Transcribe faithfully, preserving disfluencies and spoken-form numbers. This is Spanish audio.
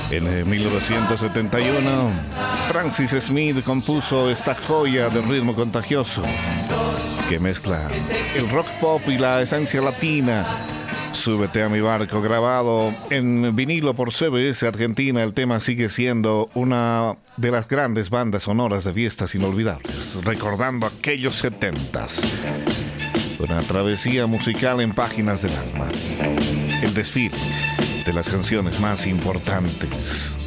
En mil novecientos setenta y uno, Francis Smith compuso esta joya del ritmo contagioso que mezcla el rock pop y la esencia latina. Súbete a mi barco, grabado en vinilo por C B S Argentina. El tema sigue siendo una de las grandes bandas sonoras de fiestas inolvidables, recordando aquellos setentas. Una travesía musical en páginas del alma. El desfile de las canciones más importantes